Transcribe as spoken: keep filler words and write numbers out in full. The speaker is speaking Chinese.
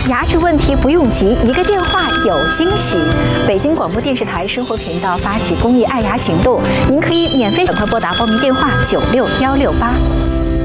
牙齿问题不用急，一个电话有惊喜。北京广播电视台生活频道发起公益爱牙行动，您可以免费赶快拨打报名电话九六幺六八。